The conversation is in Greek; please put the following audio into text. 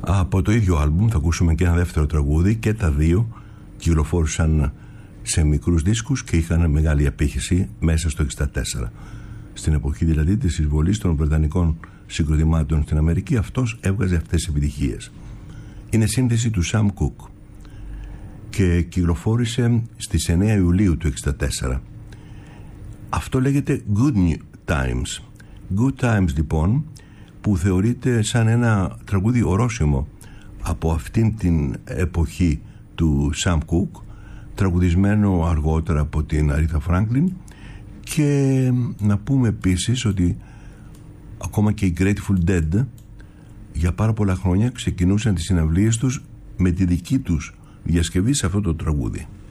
Από το ίδιο άλμπουμ θα ακούσουμε και ένα δεύτερο τραγούδι, και τα δύο κυκλοφόρησαν σε μικρούς δίσκους και είχαν μεγάλη απήχηση μέσα στο 1964. Στην εποχή δηλαδή της εισβολής των βρετανικών συγκροτημάτων στην Αμερική, αυτός έβγαζε αυτές τις επιτυχίες. Είναι σύνθεση του Sam Cooke και κυκλοφόρησε στις 9 Ιουλίου του 1964. Αυτό λέγεται Good Times. Good Times λοιπόν, που θεωρείται σαν ένα τραγούδι ορόσημο από αυτήν την εποχή του Sam Cooke, τραγουδισμένο αργότερα από την Aretha Franklin. Και να πούμε επίσης ότι ακόμα και οι Grateful Dead για πάρα πολλά χρόνια ξεκινούσαν τις συναυλίες τους με τη δική τους διασκευή σε αυτό το τραγούδι.